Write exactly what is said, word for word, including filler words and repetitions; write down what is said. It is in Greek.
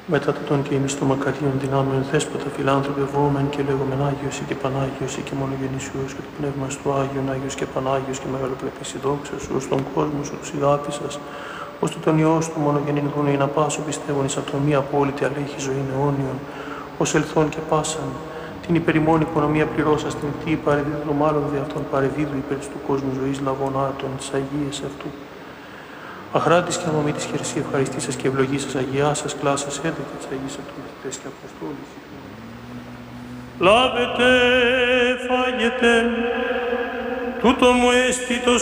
Μετά τον και ημείς των μακαρίων δυνάμεων θέσποτα φιλάνθρωπε βόμεν και λέγομεν Άγιος και Πανάγιος και μονογενής Υιός και το Πνεύμας του Άγιον, Άγιος και Πανάγιος και μεγαλοπρεπής η δόξα σου, ως τον κόσμο σου τους ηγάπησας, ως το τον Υιός του μονογενήν δούνε να πάσο πιστεύων εις αυτόν μία απόλυτη αλέχη ζωήν αιώνιον, ως ελθόν και πάσαν, την υπερημών οικονομία πληρώσας την τι παρεδίδου μάλλον δι' αυτόν παρεδίδου υπέρ του κόσμου ζωής λαβών άτων της Αγίας αυτού. Αχράτης και ανομή της χερσή ευχαριστήσας και ευλογήσας Αγιά σας κλάσας έδωκε της Αγίας Αυτοριθητές και Αποστόλης. Λάβετε, φάγετε, τούτο μου έστι το